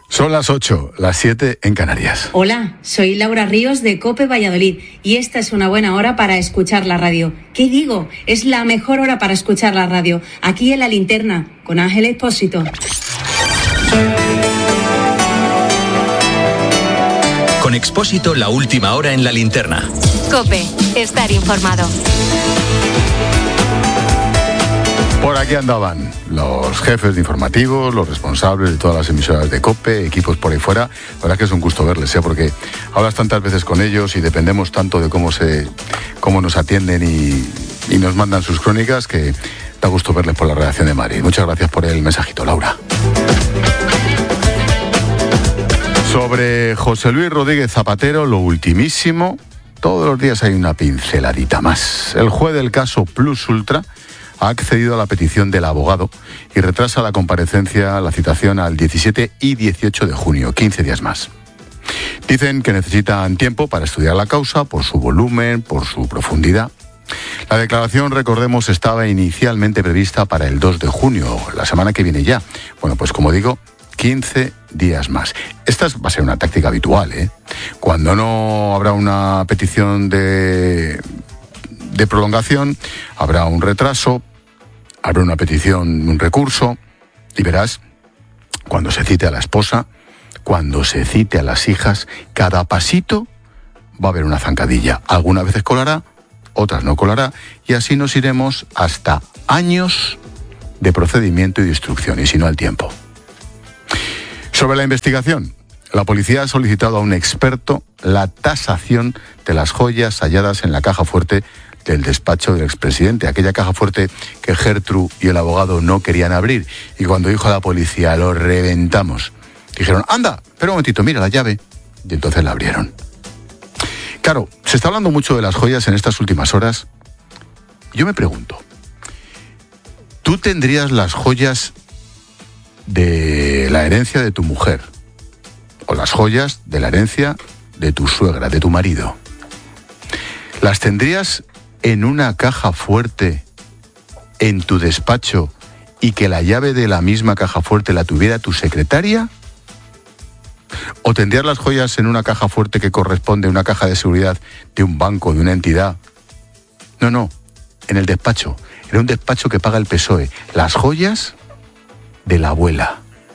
Son las 8, las 7 en Canarias. Hola, soy Laura Ríos de COPE Valladolid y esta es una buena hora para escuchar la radio. ¿Qué digo? Es la mejor hora para escuchar la radio. Aquí en La Linterna, con Ángel Expósito. Con Expósito, la última hora en La Linterna. COPE, estar informado. Por aquí andaban los jefes de informativos, los responsables de todas las emisoras de COPE, equipos por ahí fuera. La verdad es que es un gusto verles, porque hablas tantas veces con ellos y dependemos tanto de cómo nos atienden y nos mandan sus crónicas, que da gusto verles por la redacción de Madrid. Muchas gracias por el mensajito, Laura. Sobre José Luis Rodríguez Zapatero, lo ultimísimo, todos los días hay una pinceladita más. El juez del caso Plus Ultra ha accedido a la petición del abogado y retrasa la comparecencia, la citación al 17 y 18 de junio, 15 días más. Dicen que necesitan tiempo para estudiar la causa, por su volumen, por su profundidad. La declaración, recordemos, estaba inicialmente prevista para el 2 de junio, la semana que viene ya. Bueno, pues como digo, 15 días más. Esta va a ser una táctica habitual, Cuando no habrá una petición de prolongación, habrá un retraso, habrá una petición, un recurso, y verás, cuando se cite a la esposa, cuando se cite a las hijas, cada pasito va a haber una zancadilla. Algunas veces colará, otras no colará, y así nos iremos hasta años de procedimiento y de instrucción, y si no, al tiempo. Sobre la investigación, la policía ha solicitado a un experto la tasación de las joyas halladas en la caja fuerte del despacho del expresidente, aquella caja fuerte que Gertrude y el abogado no querían abrir, y cuando dijo a la policía, lo reventamos, dijeron, anda, espera un momentito, mira la llave, y entonces la abrieron. Claro, se está hablando mucho de las joyas en estas últimas horas. Yo me pregunto, ¿tú tendrías las joyas de la herencia de tu mujer o las joyas de la herencia de tu suegra, de tu marido? ¿Las tendrías en una caja fuerte en tu despacho y que la llave de la misma caja fuerte la tuviera tu secretaria? ¿O tendrías las joyas en una caja fuerte que corresponde a una caja de seguridad de un banco, de una entidad? No, en el despacho. Era un despacho que paga el PSOE. Las joyas de la abuela.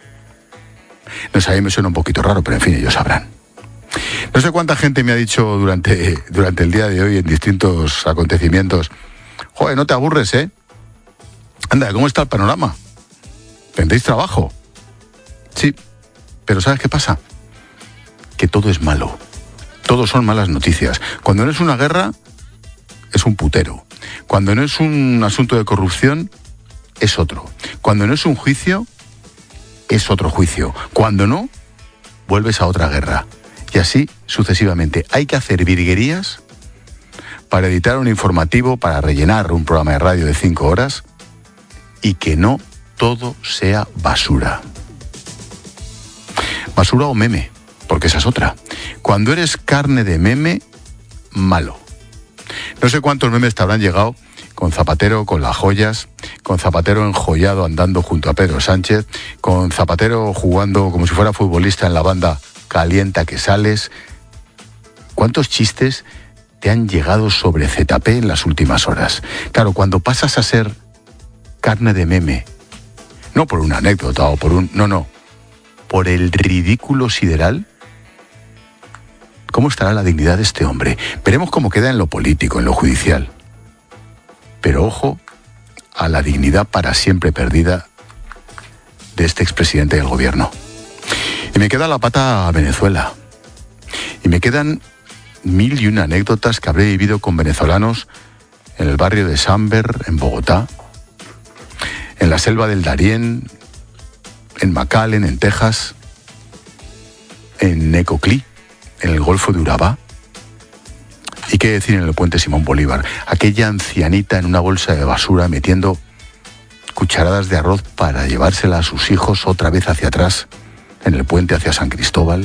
No sé, a mí me suena un poquito raro, pero en fin, ellos sabrán. No sé cuánta gente me ha dicho durante el día de hoy en distintos acontecimientos, joder, no te aburres, Anda, ¿cómo está el panorama? ¿Tendréis trabajo? Sí, pero ¿sabes qué pasa? Que todo es malo. Todo son malas noticias. Cuando no es una guerra, es un putero. Cuando no es un asunto de corrupción, es otro. Cuando no es un juicio, es otro juicio. Cuando no, vuelves a otra guerra. Y así sucesivamente. Hay que hacer virguerías para editar un informativo, para rellenar un programa de radio de 5 horas y que no todo sea basura. Basura o meme, porque esa es otra. Cuando eres carne de meme, malo. No sé cuántos memes te habrán llegado con Zapatero, con las joyas, con Zapatero enjollado andando junto a Pedro Sánchez, con Zapatero jugando como si fuera futbolista en la banda Calienta que sales. ¿Cuántos chistes te han llegado sobre ZP en las últimas horas? Claro, cuando pasas a ser carne de meme, no por una anécdota o por un... No, por el ridículo sideral, ¿cómo estará la dignidad de este hombre? Veremos cómo queda en lo político, en lo judicial. Pero ojo a la dignidad para siempre perdida de este expresidente del gobierno. Y me queda la pata a Venezuela. Y me quedan 1001 anécdotas que habré vivido con venezolanos en el barrio de Samber, en Bogotá, en la selva del Darién, en McAllen, en Texas, en Necoclí, en el Golfo de Urabá. Y qué decir en el puente Simón Bolívar, aquella ancianita en una bolsa de basura metiendo cucharadas de arroz para llevársela a sus hijos otra vez hacia atrás, en el puente hacia San Cristóbal.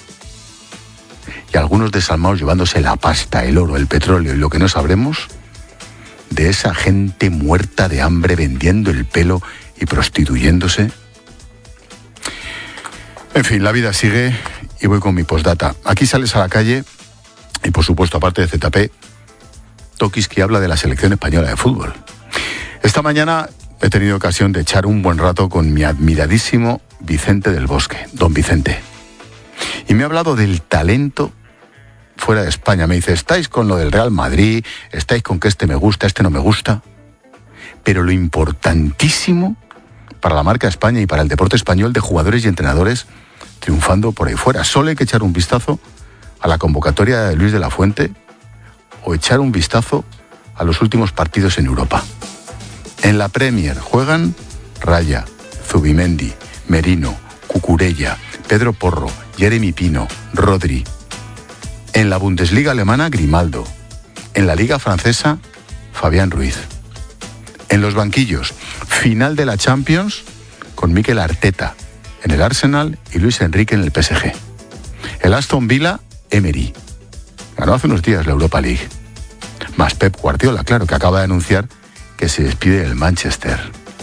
Y algunos desalmados llevándose la pasta, el oro, el petróleo y lo que no sabremos de esa gente muerta de hambre vendiendo el pelo y prostituyéndose. En fin, la vida sigue y voy con mi postdata. Aquí sales a la calle y, por supuesto, aparte de ZP, Tokiski habla de la selección española de fútbol. Esta mañana he tenido ocasión de echar un buen rato con mi admiradísimo Vicente del Bosque, don Vicente. Y me ha hablado del talento fuera de España. Me dice, estáis con lo del Real Madrid, estáis con que este me gusta, este no me gusta. Pero lo importantísimo para la marca España y para el deporte español de jugadores y entrenadores triunfando por ahí fuera. Solo hay que echar un vistazo a la convocatoria de Luis de la Fuente o echar un vistazo a los últimos partidos en Europa. En la Premier juegan Raya, Zubimendi, Merino, Cucurella, Pedro Porro, Jeremy Pino, Rodri. En la Bundesliga alemana, Grimaldo. En la Liga francesa, Fabián Ruiz. En los banquillos, final de la Champions con Mikel Arteta en el Arsenal y Luis Enrique en el PSG. El Aston Villa, Emery. Ganó hace unos días la Europa League. Más Pep Guardiola, claro, que acaba de anunciar que se despide del Manchester.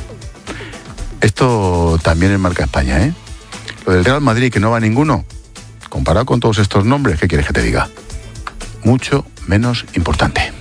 Esto también es marca España, ¿eh? Lo del Real Madrid, que no va ninguno, comparado con todos estos nombres, ¿qué quieres que te diga? Mucho menos importante.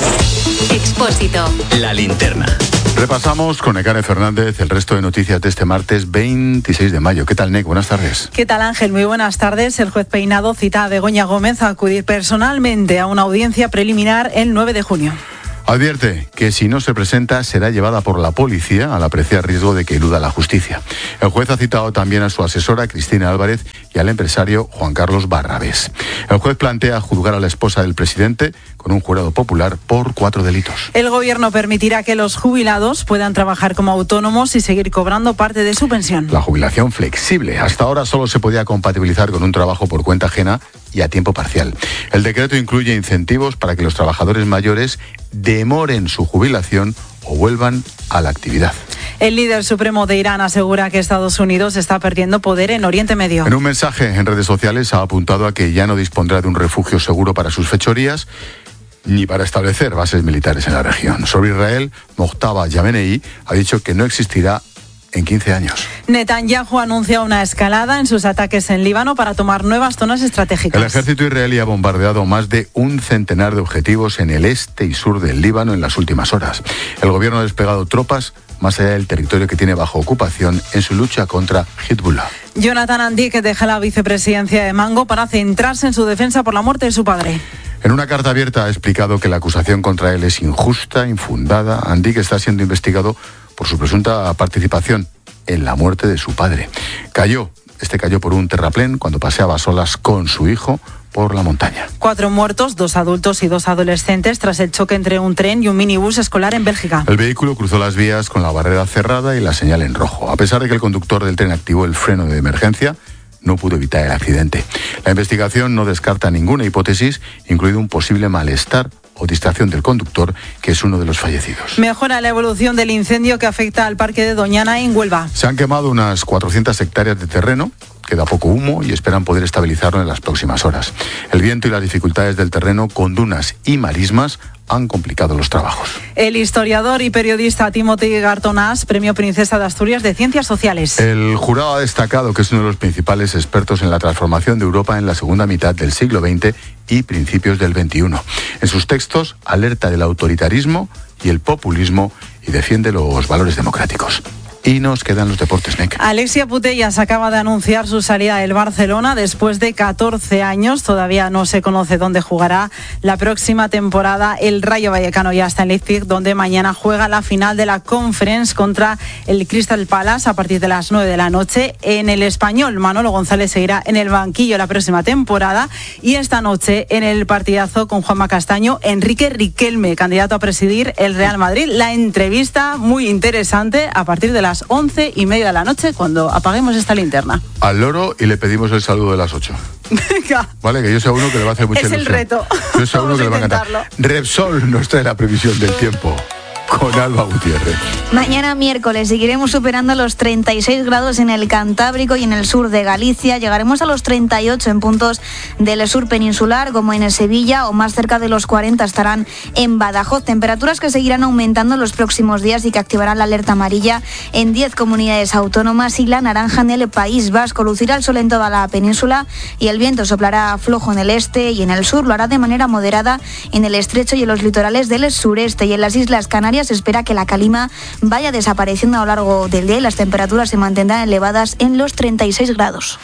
Expósito. La linterna. Repasamos con Nekane Fernández el resto de noticias de este martes 26 de mayo. ¿Qué tal, Nek? Buenas tardes. ¿Qué tal, Ángel? Muy buenas tardes. El juez Peinado cita a Begoña Gómez a acudir personalmente a una audiencia preliminar el 9 de junio. Advierte que si no se presenta será llevada por la policía al apreciar riesgo de que eluda la justicia. El juez ha citado también a su asesora Cristina Álvarez y al empresario Juan Carlos Barrabés. El juez plantea juzgar a la esposa del presidente con un jurado popular por 4 delitos. El gobierno permitirá que los jubilados puedan trabajar como autónomos y seguir cobrando parte de su pensión. La jubilación flexible. Hasta ahora solo se podía compatibilizar con un trabajo por cuenta ajena y a tiempo parcial. El decreto incluye incentivos para que los trabajadores mayores demoren su jubilación o vuelvan a la actividad. El líder supremo de Irán asegura que Estados Unidos está perdiendo poder en Oriente Medio. En un mensaje en redes sociales ha apuntado a que ya no dispondrá de un refugio seguro para sus fechorías ni para establecer bases militares en la región. Sobre Israel, Mojtaba Yamenei ha dicho que no existirá en 15 años. Netanyahu anuncia una escalada en sus ataques en Líbano para tomar nuevas zonas estratégicas. El ejército israelí ha bombardeado más de 100 de objetivos en el este y sur del Líbano en las últimas horas. El gobierno ha desplegado tropas más allá del territorio que tiene bajo ocupación en su lucha contra Hezbollah. Jonathan Andic deja la vicepresidencia de Mango para centrarse en su defensa por la muerte de su padre. En una carta abierta ha explicado que la acusación contra él es injusta, infundada. Andic está siendo investigado por su presunta participación en la muerte de su padre. Cayó por un terraplén cuando paseaba a solas con su hijo por la montaña. 4 muertos, 2 adultos y 2 adolescentes tras el choque entre un tren y un minibús escolar en Bélgica. El vehículo cruzó las vías con la barrera cerrada y la señal en rojo. A pesar de que el conductor del tren activó el freno de emergencia, no pudo evitar el accidente. La investigación no descarta ninguna hipótesis, incluido un posible malestar o distracción del conductor, que es uno de los fallecidos. Mejora la evolución del incendio que afecta al parque de Doñana en Huelva. Se han quemado unas 400 hectáreas de terreno, queda poco humo y esperan poder estabilizarlo en las próximas horas. El viento y las dificultades del terreno con dunas y marismas han complicado los trabajos. El historiador y periodista Timothy Gartonás, Premio Princesa de Asturias de Ciencias Sociales. El jurado ha destacado que es uno de los principales expertos en la transformación de Europa en la segunda mitad del siglo XX y principios del XXI. En sus textos alerta del autoritarismo y el populismo y defiende los valores democráticos. Y nos quedan los deportes, Nek. Alexia Putellas acaba de anunciar su salida del Barcelona después de 14 años. Todavía no se conoce dónde jugará la próxima temporada. El Rayo Vallecano ya está en Leipzig, donde mañana juega la final de la Conference contra el Crystal Palace a partir de las 9 de la noche. En el Español, Manolo González seguirá en el banquillo la próxima temporada. Y esta noche, en el partidazo con Juanma Castaño, Enrique Riquelme, candidato a presidir el Real Madrid. La entrevista muy interesante a partir de las 11:30 de la noche, cuando apaguemos esta linterna. Al loro y le pedimos el saludo de las 8. Venga. Vale, que yo sea uno que le va a hacer mucha ilusión. Es el reto. Yo sea uno que le va a encantar. Repsol nos trae la previsión del tiempo. con Alba Gutiérrez. Mañana miércoles seguiremos superando los 36 grados en el Cantábrico y en el sur de Galicia. Llegaremos a los 38 en puntos del sur peninsular, como en Sevilla, o más cerca de los 40 estarán en Badajoz. Temperaturas que seguirán aumentando en los próximos días y que activarán la alerta amarilla en 10 comunidades autónomas y la naranja en el País Vasco. Lucirá el sol en toda la península y el viento soplará flojo en el este y en el sur. Lo hará de manera moderada en el estrecho y en los litorales del sureste. Y en las Islas Canarias se espera que la calima vaya desapareciendo a lo largo del día y las temperaturas se mantendrán elevadas en los 36 grados.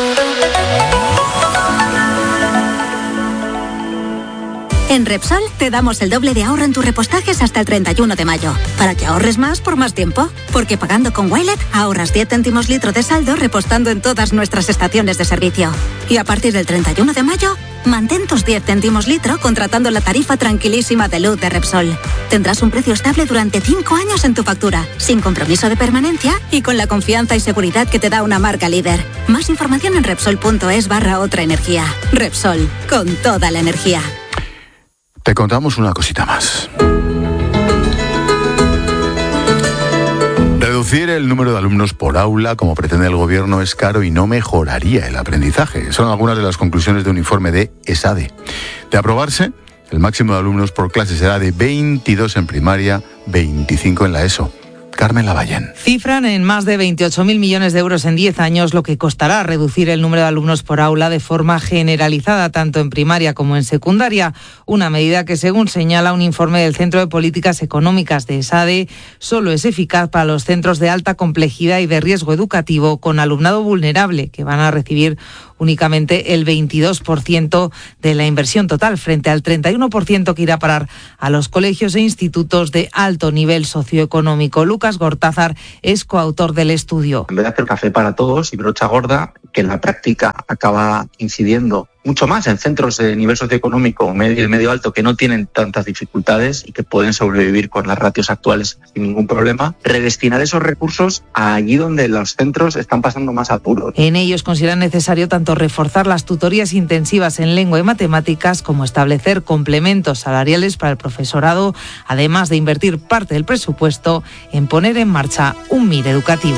En Repsol te damos el doble de ahorro en tus repostajes hasta el 31 de mayo, para que ahorres más por más tiempo. Porque pagando con Wilet ahorras 10 céntimos litro de saldo repostando en todas nuestras estaciones de servicio. Y a partir del 31 de mayo, mantén tus 10 céntimos litro contratando la tarifa tranquilísima de luz de Repsol. Tendrás un precio estable durante 5 años en tu factura, sin compromiso de permanencia y con la confianza y seguridad que te da una marca líder. Más información en Repsol.es/otra energía. Repsol, con toda la energía. Te contamos una cosita más. Reducir el número de alumnos por aula, como pretende el gobierno, es caro y no mejoraría el aprendizaje. Son algunas de las conclusiones de un informe de ESADE. De aprobarse, el máximo de alumnos por clase será de 22 en primaria, 25 en la ESO. Carmen Lavallén. Cifran en más de 28.000 millones de euros en 10 años lo que costará reducir el número de alumnos por aula de forma generalizada, tanto en primaria como en secundaria. Una medida que, según señala un informe del Centro de Políticas Económicas de ESADE, solo es eficaz para los centros de alta complejidad y de riesgo educativo con alumnado vulnerable, que van a recibir únicamente el 22% de la inversión total, frente al 31% que irá a parar a los colegios e institutos de alto nivel socioeconómico. Lucas Gortázar es coautor del estudio. En vez de hacer café para todos y brocha gorda, que en la práctica acaba incidiendo mucho más en centros de nivel socioeconómico medio y medio alto que no tienen tantas dificultades y que pueden sobrevivir con las ratios actuales sin ningún problema, redestinar esos recursos allí donde los centros están pasando más apuros. En ellos consideran necesario tanto reforzar las tutorías intensivas en lengua y matemáticas como establecer complementos salariales para el profesorado, además de invertir parte del presupuesto en poner en marcha un MIR educativo.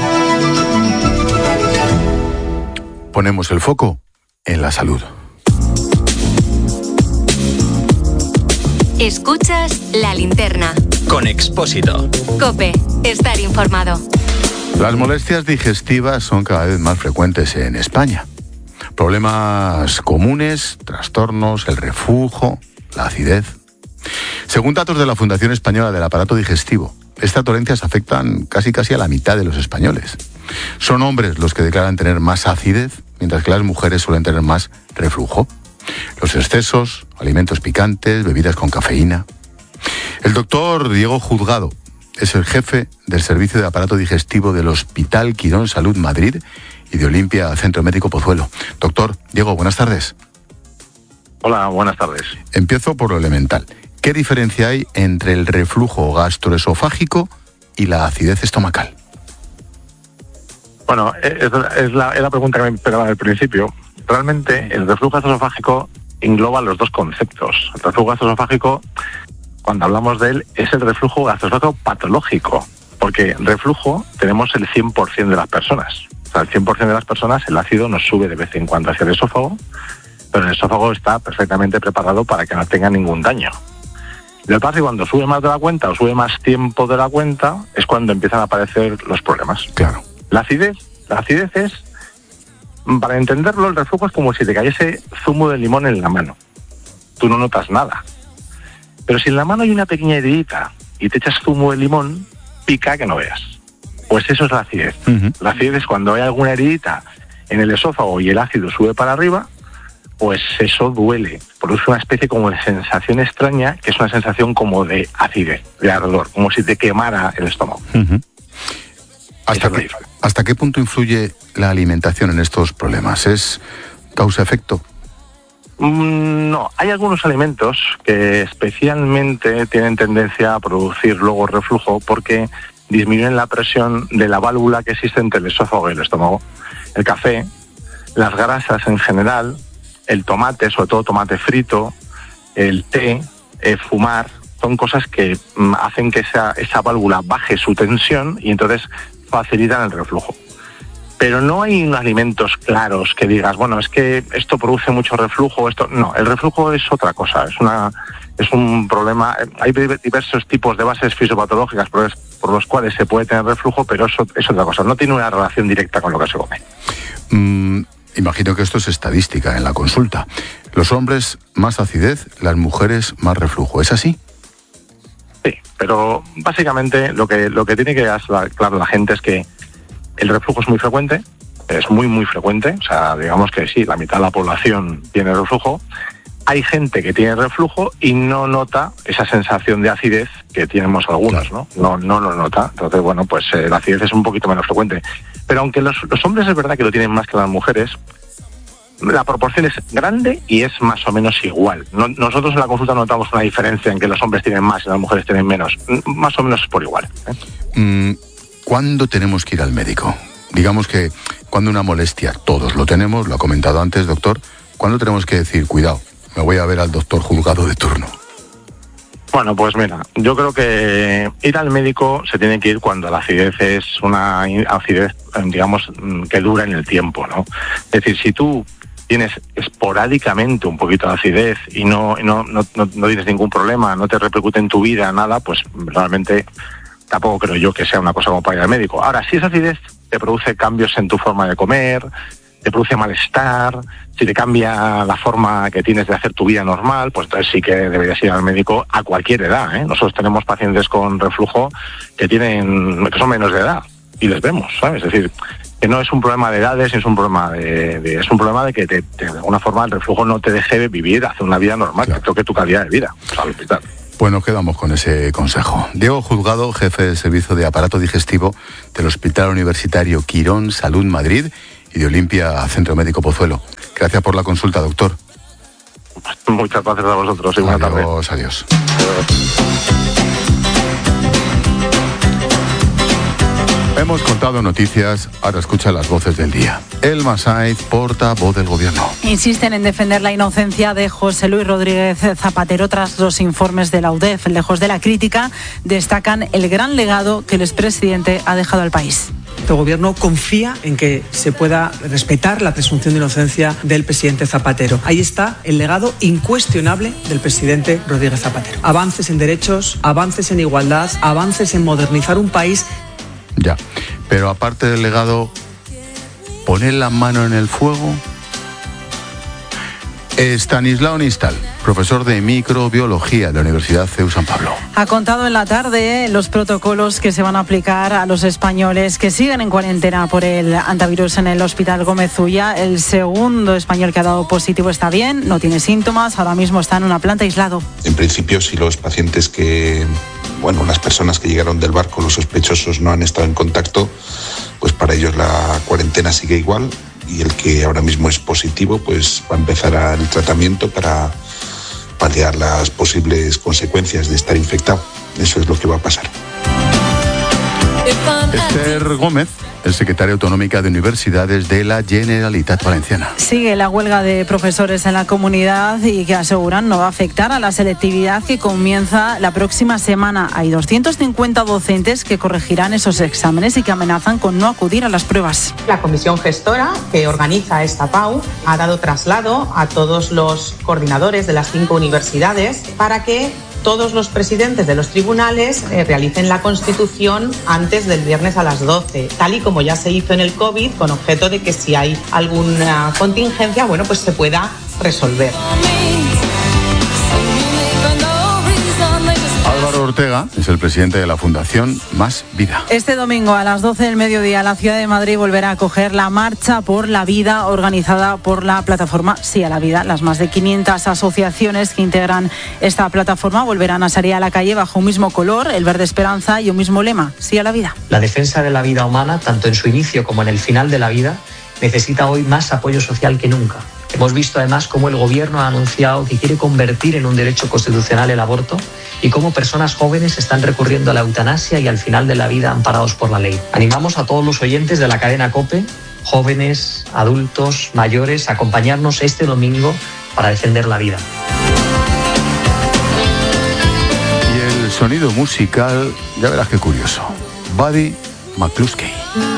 Ponemos el foco en la salud. Escuchas La Linterna. Con Expósito. COPE. Estar informado. Las molestias digestivas son cada vez más frecuentes en España. Problemas comunes, trastornos, el reflujo, la acidez. Según datos de la Fundación Española del Aparato Digestivo, estas dolencias afectan casi a la mitad de los españoles. Son hombres los que declaran tener más acidez, mientras que las mujeres suelen tener más reflujo. Los excesos, alimentos picantes, bebidas con cafeína. El doctor Diego Juzgado es el jefe del servicio de aparato digestivo del Hospital Quirón Salud Madrid y de Olimpia Centro Médico Pozuelo. Doctor Diego, buenas tardes. Hola, buenas tardes. Empiezo por lo elemental. ¿Qué diferencia hay entre el reflujo gastroesofágico y la acidez estomacal? Bueno, es la pregunta que me pegaba al principio. Realmente el reflujo gastroesofágico engloba los dos conceptos. El reflujo gastroesofágico, cuando hablamos de él, es el reflujo gastroesofágico patológico, porque reflujo tenemos el 100% de las personas. O sea, el 100% de las personas el ácido nos sube de vez en cuando hacia el esófago, pero el esófago está perfectamente preparado para que no tenga ningún daño. Lo que pasa es que cuando sube más de la cuenta o sube más tiempo de la cuenta es cuando empiezan a aparecer los problemas. Claro. La acidez es, para entenderlo, el reflujo es como si te cayese zumo de limón en la mano. Tú no notas nada. Pero si en la mano hay una pequeña heridita y te echas zumo de limón, pica que no veas. Pues eso es la acidez. Uh-huh. La acidez es cuando hay alguna heridita en el esófago y el ácido sube para arriba, pues eso duele. Produce una especie como de sensación extraña, que es una sensación como de acidez, de ardor, como si te quemara el estómago. Uh-huh. ¿Hasta qué punto influye la alimentación en estos problemas? ¿Es causa-efecto? No, hay algunos alimentos que especialmente tienen tendencia a producir luego reflujo porque disminuyen la presión de la válvula que existe entre el esófago y el estómago. El café, las grasas en general, el tomate, sobre todo tomate frito, el té, fumar, son cosas que hacen que esa válvula baje su tensión y entonces facilitan el reflujo. Pero no hay alimentos claros que digas, bueno, es que esto produce mucho reflujo, esto no, el reflujo es otra cosa, es un problema. Hay diversos tipos de bases fisiopatológicas por los cuales se puede tener reflujo, pero eso es otra cosa, no tiene una relación directa con lo que se come. Imagino que esto es estadística en la consulta. Los hombres más acidez, las mujeres más reflujo, ¿es así? Sí, pero básicamente lo que tiene que quedar claro la gente es que el reflujo es muy frecuente, es muy muy frecuente, o sea, digamos que sí, la mitad de la población tiene reflujo. Hay gente que tiene reflujo y no nota esa sensación de acidez que tenemos algunos, ¿no? No lo nota. Entonces, bueno, pues la acidez es un poquito menos frecuente. Pero aunque los hombres es verdad que lo tienen más que las mujeres, la proporción es grande y es más o menos igual. Nosotros en la consulta notamos una diferencia en que los hombres tienen más y las mujeres tienen menos. Más o menos es por igual. ¿Cuándo tenemos que ir al médico? Digamos que cuando una molestia, todos lo tenemos, lo ha comentado antes, doctor, ¿cuándo tenemos que decir, cuidado, me voy a ver al doctor juzgado de turno? Bueno, pues mira, yo creo que ir al médico se tiene que ir cuando la acidez es una acidez, digamos, que dura en el tiempo, ¿no? Es decir, si tú tienes esporádicamente un poquito de acidez y no tienes ningún problema, no te repercute en tu vida, nada, pues realmente tampoco creo yo que sea una cosa como para ir al médico. Ahora, si esa acidez te produce cambios en tu forma de comer, te produce malestar, si te cambia la forma que tienes de hacer tu vida normal, pues entonces sí que deberías ir al médico a cualquier edad, ¿eh? Nosotros tenemos pacientes con reflujo que son menos de edad y les vemos, ¿sabes? Es decir, que no es un problema de edades, es un problema es un problema de que de alguna forma el reflujo no te deje vivir, hacer una vida normal, claro, que toque tu calidad de vida, ¿sabes? Pues nos quedamos con ese consejo. Diego Juzgado, jefe del servicio de aparato digestivo del Hospital Universitario Quirón Salud Madrid y de Olimpia Centro Médico Pozuelo. Gracias por la consulta, doctor. Muchas gracias a vosotros y buena tarde. Adiós. Hemos contado noticias, ahora escucha las voces del día. Elma Saiz, portavoz del Gobierno. Insisten en defender la inocencia de José Luis Rodríguez Zapatero tras los informes de la UDEF. Lejos de la crítica, destacan el gran legado que el expresidente ha dejado al país. El Gobierno confía en que se pueda respetar la presunción de inocencia del presidente Zapatero. Ahí está el legado incuestionable del presidente Rodríguez Zapatero. Avances en derechos, avances en igualdad, avances en modernizar un país. Ya, pero aparte del legado, poner la mano en el fuego. Estanislao Nistal, profesor de microbiología de la Universidad CEU San Pablo. Ha contado en la tarde los protocolos que se van a aplicar a los españoles que siguen en cuarentena por el antivirus en el Hospital Gómez Ulla. El segundo español que ha dado positivo está bien, no tiene síntomas, ahora mismo está en una planta aislado. En principio, si los pacientes las personas que llegaron del barco, los sospechosos, no han estado en contacto, pues para ellos la cuarentena sigue igual. Y el que ahora mismo es positivo, pues va a empezar el tratamiento para paliar las posibles consecuencias de estar infectado. Eso es lo que va a pasar. Esther Gómez, el secretario autonómica de Universidades de la Generalitat Valenciana. Sigue la huelga de profesores en la comunidad y que aseguran no va a afectar a la selectividad que comienza la próxima semana. Hay 250 docentes que corregirán esos exámenes y que amenazan con no acudir a las pruebas. La comisión gestora que organiza esta PAU ha dado traslado a todos los coordinadores de las 5 universidades para que todos los presidentes de los tribunales realicen la constitución antes del viernes a las 12, tal y como ya se hizo en el COVID, con objeto de que si hay alguna contingencia, pues se pueda resolver. Álvaro Ortega es el presidente de la Fundación Más Vida. Este domingo a las 12 del mediodía la ciudad de Madrid volverá a acoger la Marcha por la Vida organizada por la plataforma Sí a la Vida. Las más de 500 asociaciones que integran esta plataforma volverán a salir a la calle bajo un mismo color, el verde esperanza, y un mismo lema, Sí a la Vida. La defensa de la vida humana, tanto en su inicio como en el final de la vida, necesita hoy más apoyo social que nunca. Hemos visto además cómo el Gobierno ha anunciado que quiere convertir en un derecho constitucional el aborto y cómo personas jóvenes están recurriendo a la eutanasia y al final de la vida amparados por la ley. Animamos a todos los oyentes de la cadena COPE, jóvenes, adultos, mayores, a acompañarnos este domingo para defender la vida. Y sonido musical, ya verás qué curioso. Buddy McCluskey.